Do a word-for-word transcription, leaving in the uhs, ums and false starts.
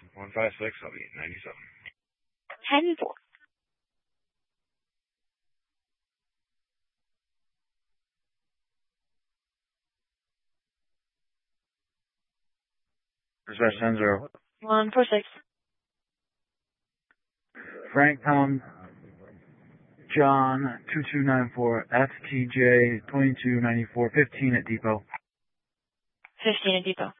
one five six, I'll be ninety-seven. ten four. Dispatch ten zero. one four six. Frank Tom John two two nine four at T J twenty-two ninety-four fifteen at Depot. fifteen at Depot.